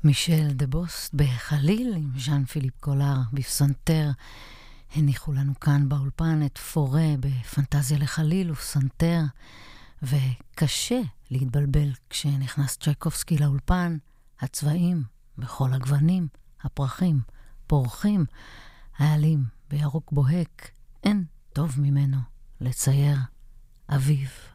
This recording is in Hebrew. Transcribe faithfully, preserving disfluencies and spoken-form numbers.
מישל דה בוסט בחליל עם ז'אן פיליפ קולר בפסנתר. הניחו לנו כאן באולפן את פורה בפנטזיה לחליל ופסנתר, וקשה להתבלבל כשנכנס צ'ייקובסקי לאולפן. הצבעים בכל הגוונים, הפרחים פורחים, העלים בירוק בוהק, אין טוב ממנו לצייר אביב.